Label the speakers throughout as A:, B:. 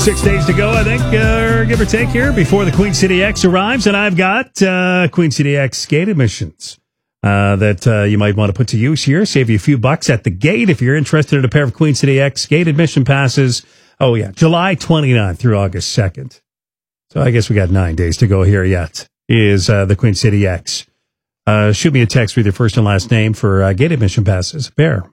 A: 6 days to go, I think, give or take here, before the Queen City X arrives. And I've got Queen City X skate admissions that you might want to put to use here. Save you a few bucks at the gate if you're interested in a pair of Queen City X skate admission passes. Oh, yeah, July 29th through August 2nd. So I guess we got 9 days to go here yet, is the Queen City X. Shoot me a text with your first and last name for gate admission passes. A pair.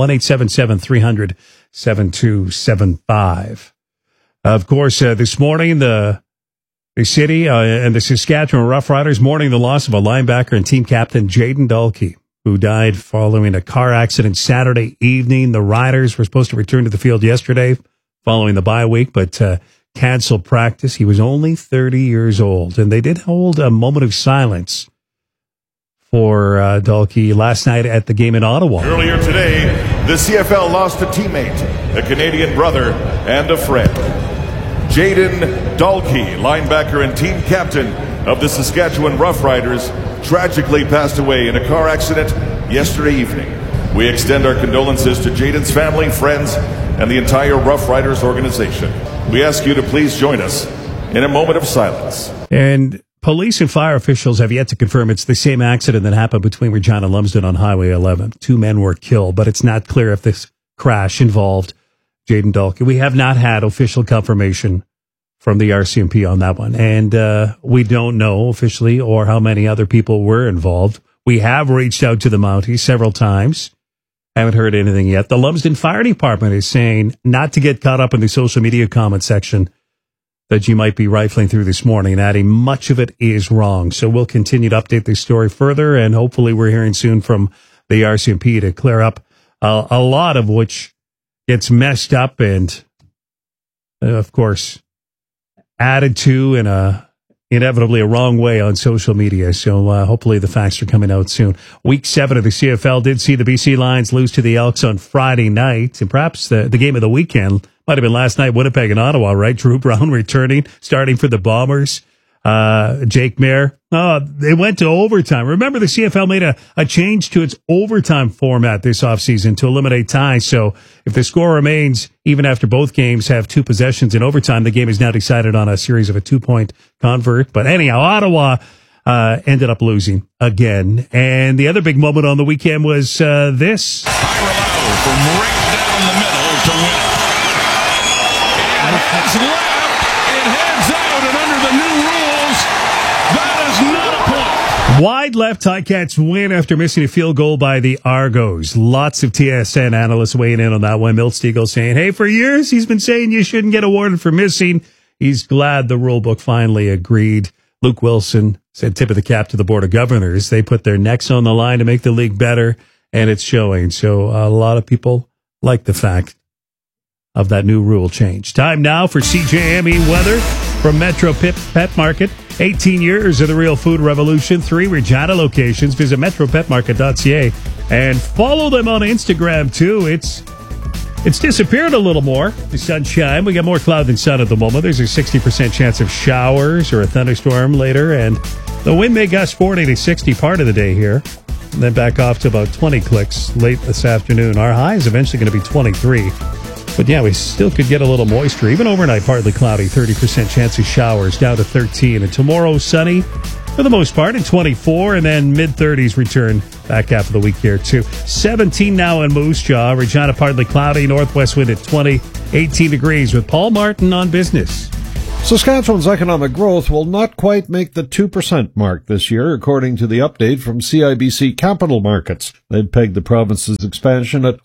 A: 1-877-300-7275. Of course, this morning, the city and the Saskatchewan Roughriders mourning the loss of a linebacker and team captain, Jayden Dalkey, who died following a car accident Saturday evening. The Riders were supposed to return to the field yesterday following the bye week, but canceled practice. He was only 30 years old, and they did hold a moment of silence for Dalkey last night at the game in Ottawa.
B: Earlier today, the CFL lost a teammate, a Canadian brother, and a friend. Jayden Dalkey, linebacker and team captain of the Saskatchewan Roughriders, tragically passed away in a car accident yesterday evening. We extend our condolences to Jayden's family, friends, and the entire Roughriders organization. We ask you to please join us in a moment of silence.
A: And police and fire officials have yet to confirm it's the same accident that happened between Regina and Lumsden on Highway 11. 2 men were killed, but it's not clear if this crash involved Jayden Dalkey. We have not had official confirmation from the RCMP on that one. And we don't know officially or how many other people were involved. We have reached out to the Mounties several times. Haven't heard anything yet. The Lumsden Fire Department is saying not to get caught up in the social media comment section that you might be rifling through this morning, and adding much of it is wrong. So we'll continue to update this story further, and hopefully we're hearing soon from the RCMP to clear up a lot of which gets messed up and, of course, added to in inevitably a wrong way on social media. So hopefully the facts are coming out soon. Week 7 of the CFL did see the BC Lions lose to the Elks on Friday night, and perhaps the game of the weekend might have been last night, Winnipeg and Ottawa, right? Drew Brown returning, starting for the Bombers. Jake Mayer. They went to overtime. Remember, the CFL made a change to its overtime format this offseason to eliminate ties. So if the score remains, even after both games have 2 possessions in overtime, the game is now decided on a series of a 2-point convert. But anyhow, Ottawa ended up losing again. And the other big moment on the weekend was this.
C: Ira from right down the middle to win it. And it's left. It heads out, and under the new rules, that is not a point.
A: Wide left, Ticats win after missing a field goal by the Argos. Lots of TSN analysts weighing in on that one. Milt Stegall saying, hey, for years he's been saying you shouldn't get awarded for missing. He's glad the rule book finally agreed. Luke Wilson said tip of the cap to the Board of Governors. They put their necks on the line to make the league better, and it's showing. So a lot of people like the fact of that new rule change. Time now for CJME weather from Metro Pet Market. 18 years of the real food revolution. 3 Regina locations. Visit metropetmarket.ca and follow them on Instagram too. It's disappeared a little more, the sunshine. We got more cloud than sun at the moment. There's a 60% chance of showers or a thunderstorm later, and the wind may gust 40 to 60 part of the day here, and then back off to about 20 clicks late this afternoon. Our high is eventually going to be 23. But yeah, we still could get a little moisture. Even overnight, partly cloudy, 30% chance of showers, down to 13. And tomorrow, sunny for the most part, at 24, and then mid-30s return back half of the week here, too. 17 now in Moose Jaw. Regina, partly cloudy, northwest wind at 20, 18 degrees with Paul Martin on Business.
D: Saskatchewan's economic growth will not quite make the 2% mark this year, according to the update from CIBC Capital Markets. They've pegged the province's expansion at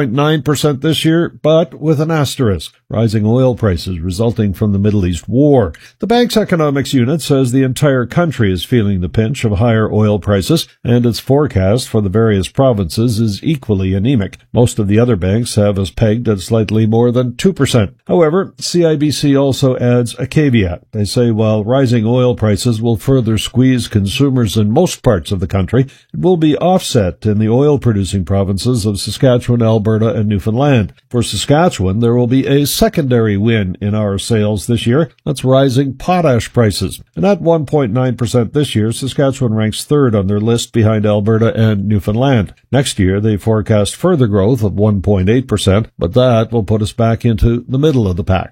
D: 1.9% this year, but with an asterisk, rising oil prices resulting from the Middle East war. The bank's economics unit says the entire country is feeling the pinch of higher oil prices, and its forecast for the various provinces is equally anemic. Most of the other banks have us pegged at slightly more than 2%. However, CIBC also adds a caveat. They say while rising oil prices will further squeeze consumers in most parts of the country, it will be offset in the oil-producing provinces of Saskatchewan, Alberta, and Newfoundland. For Saskatchewan, there will be a secondary win in our sales this year. That's rising potash prices. And at 1.9% this year, Saskatchewan ranks 3rd on their list behind Alberta and Newfoundland. Next year, they forecast further growth of 1.8%, but that will put us back into the middle of the pack.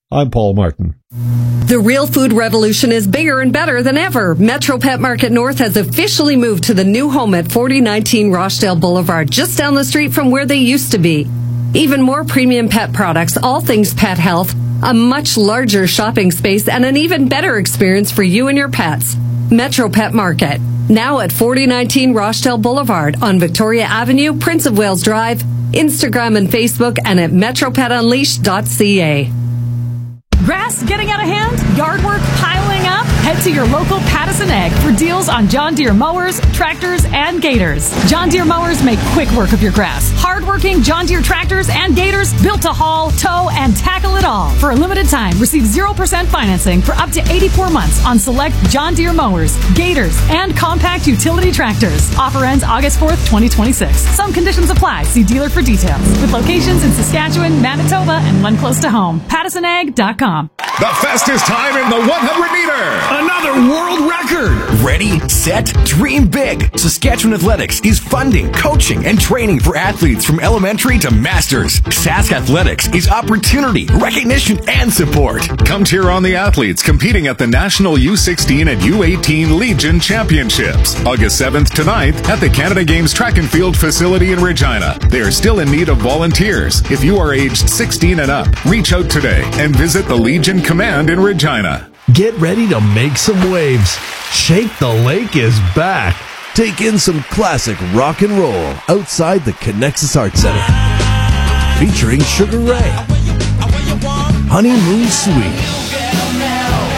D: I'm Paul Martin.
E: The real food revolution is bigger and better than ever. Metro Pet Market North has officially moved to the new home at 4019 Rochdale Boulevard, just down the street from where they used to be. Even more premium pet products, all things pet health, a much larger shopping space, and an even better experience for you and your pets. Metro Pet Market, now at 4019 Rochdale Boulevard on Victoria Avenue, Prince of Wales Drive, Instagram and Facebook, and at metropetunleashed.ca.
F: Grass getting out of hand? Yard work piling up? Head to your local Pattison Ag for deals on John Deere mowers, tractors, and gators. John Deere mowers make quick work of your grass. Hard-working John Deere tractors and gators built to haul, tow, and tackle it all. For a limited time, receive 0% financing for up to 84 months on select John Deere mowers, gators, and compact utility tractors. Offer ends August 4th, 2026. Some conditions apply. See dealer for details. With locations in Saskatchewan, Manitoba, and one close to home. PattisonAg.com.
G: The fastest time in the 100-meter.
H: Another world record.
I: Ready, set, dream big. Saskatchewan Athletics is funding, coaching, and training for athletes from elementary to masters. Sask Athletics is opportunity, recognition, and support.
G: Come cheer on the athletes competing at the National U16 and U18 Legion Championships, August 7th to 9th at the Canada Games Track and Field facility in Regina. They are still in need of volunteers. If you are aged 16 and up, reach out today and visit the Legion Command in Regina.
H: Get ready to make some waves. Shake the Lake is back. Take in some classic rock and roll outside the Connexus Arts Center. Featuring Sugar Ray, Honeymoon Suite,